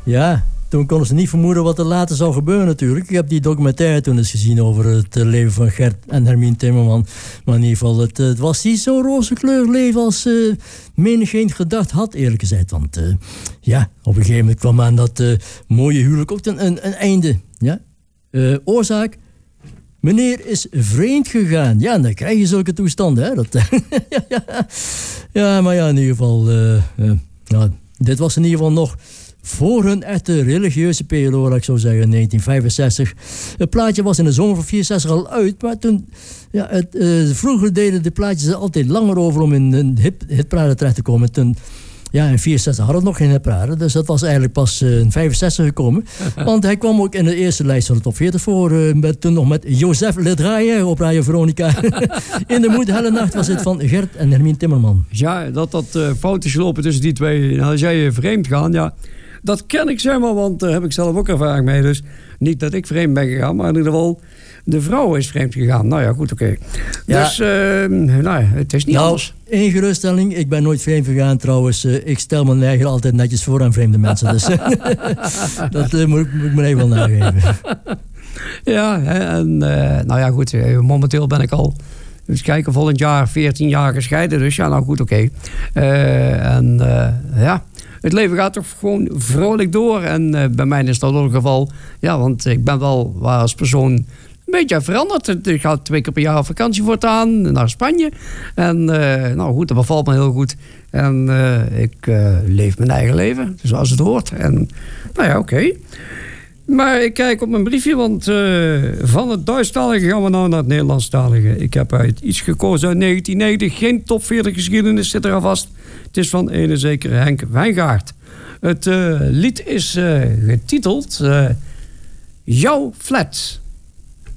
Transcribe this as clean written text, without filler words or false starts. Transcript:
Ja, toen konden ze niet vermoeden wat er later zou gebeuren natuurlijk. Ik heb die documentaire toen eens gezien over het leven van Gert en Hermine Timmerman. Maar in ieder geval, het was niet zo'n rozenkleurig leven als menigeen gedacht had, eerlijk gezegd. Want ja, op een gegeven moment kwam aan dat mooie huwelijk ook een einde. Ja? Oorzaak? Meneer is vreemd gegaan. Ja, en dan krijg je zulke toestanden. Hè? Ja, maar ja, in ieder geval... nou, dit was in ieder geval nog voor hun echte religieuze periode, laat ik zo zeggen, 1965. Het plaatje was in de zomer van 64 al uit, maar toen... Ja, vroeger deden de plaatjes er altijd langer over om in een hitparade terecht te komen. Toen... Ja, in 64 hadden we nog geen hitparade, dus dat was eigenlijk pas in 65 gekomen. Want hij kwam ook in de eerste lijst van de top 40 voor, toen nog met Joseph Le Draaier op Radio Veronica. In de moed helle nacht was het van Gert en Hermine Timmerman. Ja, dat fout is gelopen tussen die twee. Als jij vreemd gaan, ja, dat ken ik zeg maar, want daar heb ik zelf ook ervaring mee. Dus niet dat ik vreemd ben gegaan, maar in ieder geval... De vrouw is vreemd gegaan. Nou ja, goed, oké. Ja. Dus, het is niet anders. Eén geruststelling. Ik ben nooit vreemd gegaan trouwens. Ik stel mijn eigen altijd netjes voor aan vreemde mensen. Dus dat moet ik me even wel nageven. Ja, en nou ja, goed. Momenteel ben ik al... Dus kijken, volgend jaar 14 jaar gescheiden. Dus ja, nou goed, oké. Ja... Het leven gaat toch gewoon vrolijk door. En bij mij is dat ook het geval. Ja, want ik ben wel als persoon een beetje veranderd. Ik ga 2 keer per jaar op vakantie voortaan naar Spanje. En nou goed, dat bevalt me heel goed. En ik leef mijn eigen leven, zoals het hoort. En nou ja, oké. Maar ik kijk op mijn briefje, want van het Duitsstalige gaan we nou naar het Nederlandstalige. Ik heb uit iets gekozen uit 1990. Geen top 40 geschiedenis zit er al vast. Het is van ene zekere Henk Wijngaard. Het lied is getiteld Jouw Flat.